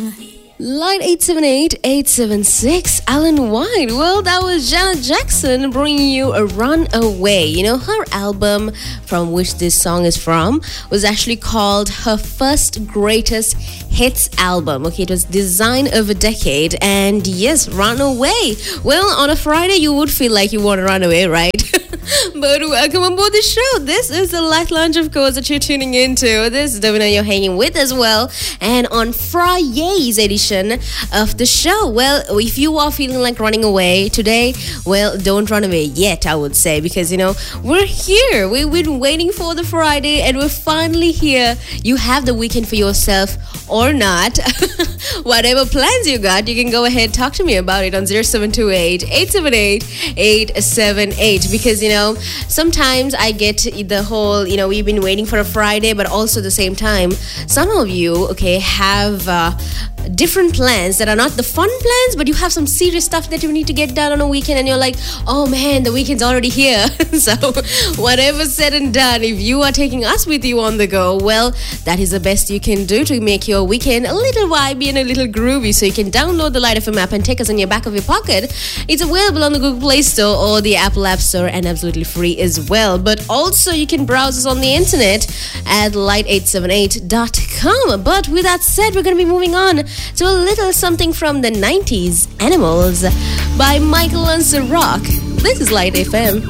Line 878-876, Alan White. Well, that was Janet Jackson bringing you a Runaway. You know, her album from which this song is from was actually called her first greatest hits album. Okay, it was Design of a Decade. And yes, Runaway. Well, on a Friday, you would feel like you want to run away, right? But welcome aboard the show. This is the Light Lounge, of course, that you're tuning into. This is Davina you're hanging with as well. And on Friday's edition of the show, well, if you are feeling like running away today, well, don't run away yet, I would say, because, you know, we're here. We've been waiting for the Friday and we're finally here. You have the weekend for yourself or not. Whatever plans you got, you can go ahead, talk to me about it on 0728-878-878, because, you know, sometimes I get the whole, you know, we've been waiting for a Friday, but also at the same time, some of you, okay, have different plans that are not the fun plans, but you have some serious stuff that you need to get done on a weekend, and you're like, oh man, the weekend's already here. So whatever's said and done, if you are taking us with you on the go, well, that is the best you can do to make your weekend a little vibey and a little groovy. So you can download the Light FM app and take us in your back of your pocket. It's available on the Google Play Store or the Apple App Store, and absolutely free as well. But also you can browse us on the internet at light878.com. But with that said, we're going to be moving on to a little something from the 90s, Animals by Michael and Rock. This is Light FM.